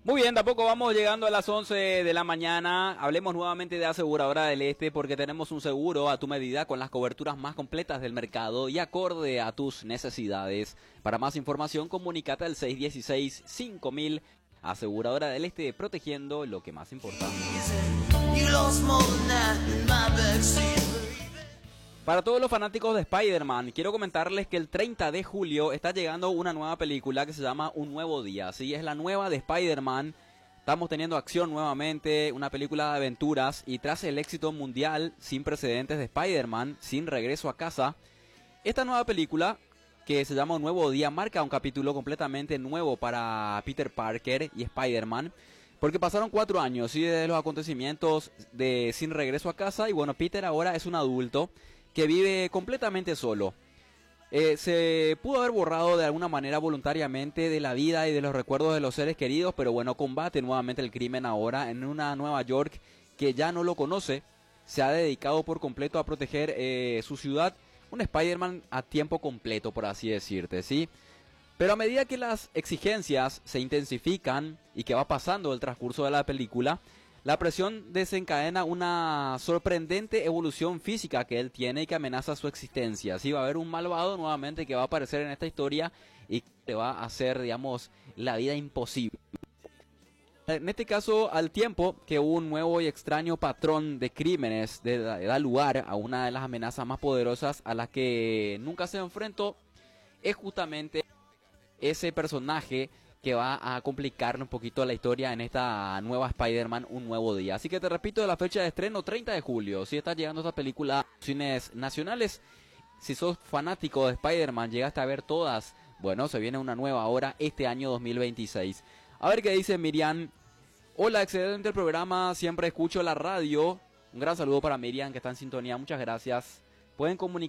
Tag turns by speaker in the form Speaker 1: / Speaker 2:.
Speaker 1: Muy bien, tampoco vamos llegando a las 11 de la mañana. Hablemos nuevamente de Aseguradora del Este porque tenemos un seguro a tu medida con las coberturas más completas del mercado y acorde a tus necesidades. Para más información, comunícate al 616-5000. Aseguradora del Este, protegiendo lo que más importa. Para todos los fanáticos de Spider-Man, quiero comentarles que el 30 de julio está llegando una nueva película que se llama Un Nuevo Día. Sí, es la nueva de Spider-Man. Estamos teniendo acción nuevamente, una película de aventuras, y tras el éxito mundial sin precedentes de Spider-Man, Sin Regreso a Casa, esta nueva película, que se llama Un Nuevo Día, marca un capítulo completamente nuevo para Peter Parker y Spider-Man. Porque pasaron 4 años, ¿sí?, desde los acontecimientos de Sin Regreso a Casa, y bueno, Peter ahora es un adulto que vive completamente solo. Se pudo haber borrado de alguna manera voluntariamente de la vida y de los recuerdos de los seres queridos, pero bueno, combate nuevamente el crimen ahora en una Nueva York que ya no lo conoce. Se ha dedicado por completo a proteger su ciudad. Un Spider-Man a tiempo completo, por así decirte, ¿sí? Pero a medida que las exigencias se intensifican y que va pasando el transcurso de la película, la presión desencadena una sorprendente evolución física que él tiene y que amenaza su existencia. Sí, va a haber un malvado nuevamente que va a aparecer en esta historia y que va a hacer, digamos, la vida imposible. En este caso, al tiempo que un nuevo y extraño patrón de crímenes da lugar a una de las amenazas más poderosas a las que nunca se enfrentó, es justamente ese personaje que va a complicarle un poquito la historia en esta nueva Spider-Man, Un Nuevo Día. Así que te repito, la fecha de estreno, 30 de julio. Si está llegando esta película a cines nacionales, si sos fanático de Spider-Man, llegaste a ver todas, bueno, se viene una nueva ahora este año 2026. A ver qué dice Miriam. Hola, excelente el programa, siempre escucho la radio. Un gran saludo para Miriam que está en sintonía, muchas gracias. Pueden comunicar